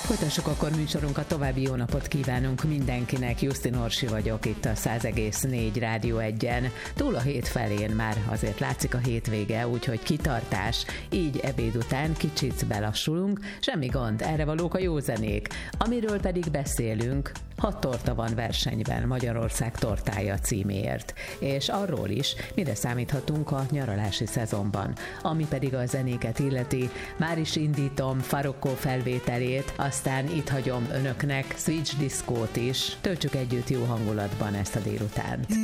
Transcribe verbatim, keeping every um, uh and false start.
Folytassuk akkor műsorunkat, további jó napot kívánunk mindenkinek. Justin Orsi vagyok itt a száz egész négy Rádió egyen. Túl a hét felén már azért látszik a hétvége, úgyhogy kitartás. Így ebéd után kicsit belassulunk, semmi gond, erre valók a jó zenék. Amiről pedig beszélünk, hat torta van versenyben Magyarország tortája címéért. És arról is, mire számíthatunk a nyaralási szezonban. Ami pedig a zenéket illeti, már is indítom Farokko felvételét, aztán itt hagyom önöknek Switch Discót is. Töltsük együtt jó hangulatban ezt a délutánt.